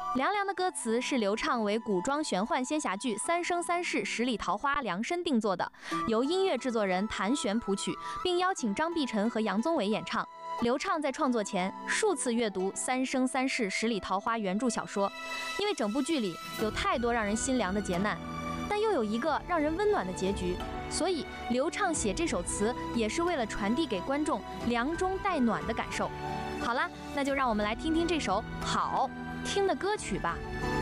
凉凉的歌词是刘畅为古装玄幻仙侠剧《三生三世十里桃花》量身定做的，由音乐制作人谭旋谱曲，并邀请张碧晨和杨宗纬演唱。刘畅在创作前数次阅读《三生三世十里桃花》原著小说，因为整部剧里有太多让人心凉的劫难，但又有一个让人温暖的结局，所以刘畅写这首词也是为了传递给观众凉中带暖的感受。好啦，那就让我们来听听这首好听的歌曲吧。